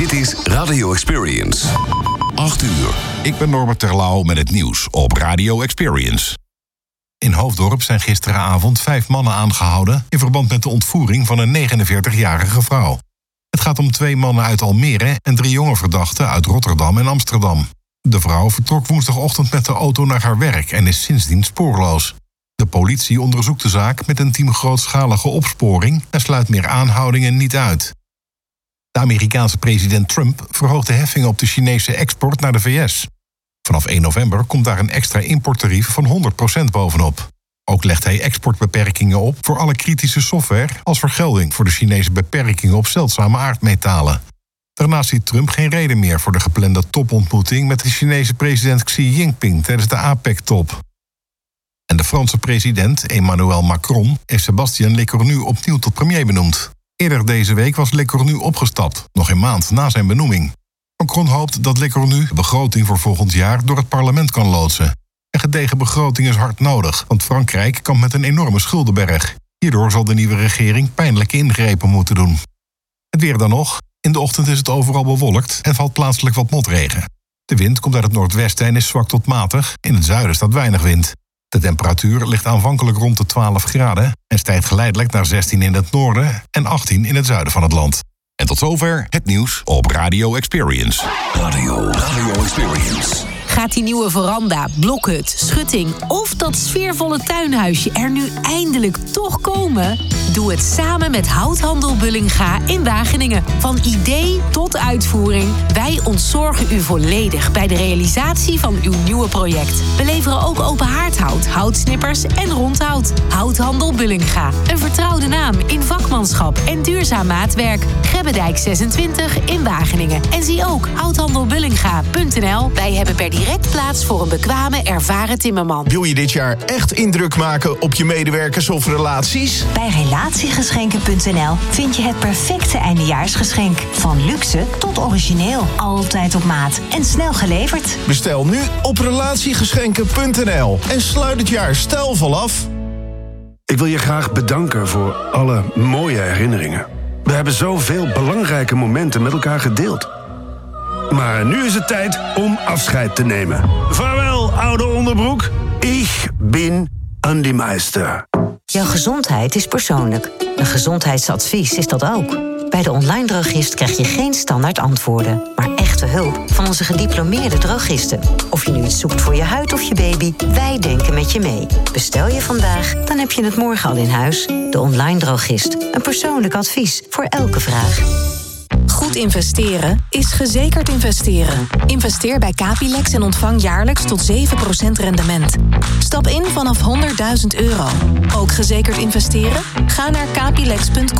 Dit is Radio Experience. 8 uur. Ik ben Norbert Terlouw met het nieuws op Radio Experience. In Hoofddorp zijn gisteravond 5 mannen aangehouden in verband met de ontvoering van een 49-jarige vrouw. Het gaat om 2 mannen uit Almere en 3 jonge verdachten uit Rotterdam en Amsterdam. De vrouw vertrok woensdagochtend met de auto naar haar werk en is sindsdien spoorloos. De politie onderzoekt de zaak met een team grootschalige opsporing en sluit meer aanhoudingen niet uit. De Amerikaanse president Trump verhoogt de heffingen op de Chinese export naar de VS. Vanaf 1 november komt daar een extra importtarief van 100% bovenop. Ook legt hij exportbeperkingen op voor alle kritische software als vergelding voor de Chinese beperkingen op zeldzame aardmetalen. Daarnaast ziet Trump geen reden meer voor de geplande topontmoeting met de Chinese president Xi Jinping tijdens de APEC-top. En de Franse president Emmanuel Macron heeft Sébastien Lecornu opnieuw tot premier benoemd. Eerder deze week was Lecornu opgestapt, nog een maand na zijn benoeming. Macron hoopt dat Lecornu de begroting voor volgend jaar door het parlement kan loodsen. Een gedegen begroting is hard nodig, want Frankrijk kampt met een enorme schuldenberg. Hierdoor zal de nieuwe regering pijnlijke ingrepen moeten doen. Het weer dan nog. In de ochtend is het overal bewolkt en valt plaatselijk wat motregen. De wind komt uit het noordwesten en is zwak tot matig. In het zuiden staat weinig wind. De temperatuur ligt aanvankelijk rond de 12 graden... en stijgt geleidelijk naar 16 in het noorden en 18 in het zuiden van het land. En tot zover het nieuws op Radio Experience. Radio Experience. Gaat die nieuwe veranda, blokhut, schutting of dat sfeervolle tuinhuisje er nu eindelijk toch komen? Doe het samen met Houthandel Bullinga in Wageningen. Van idee tot uitvoering. Wij ontzorgen u volledig bij de realisatie van uw nieuwe project. We leveren ook open haardhout, houtsnippers en rondhout. Houthandel Bullinga. Een vertrouwde naam in vakmanschap en duurzaam maatwerk. Grebbedijk 26 in Wageningen. En zie ook houthandelbullinga.nl. Wij hebben per direct plaats voor een bekwame, ervaren timmerman. Wil je dit jaar echt indruk maken op je medewerkers of relaties? Bij relatiegeschenken.nl vind je het perfecte eindejaarsgeschenk. Van luxe tot origineel. Altijd op maat en snel geleverd. Bestel nu op relatiegeschenken.nl en sluit het jaar stijlvol af. Ik wil je graag bedanken voor alle mooie herinneringen. We hebben zoveel belangrijke momenten met elkaar gedeeld. Maar nu is het tijd om afscheid te nemen. Vaarwel, oude onderbroek. Ik ben Andy Meister. Jouw gezondheid is persoonlijk. Een gezondheidsadvies is dat ook. Bij de online drogist krijg je geen standaard antwoorden, maar echte hulp van onze gediplomeerde drogisten. Of je nu iets zoekt voor je huid of je baby, wij denken met je mee. Bestel je vandaag, dan heb je het morgen al in huis. De online drogist. Een persoonlijk advies voor elke vraag. Goed investeren is gezekerd investeren. Investeer bij Capilex en ontvang jaarlijks tot 7% rendement. Stap in vanaf €100.000. Ook gezekerd investeren? Ga naar capilex.com.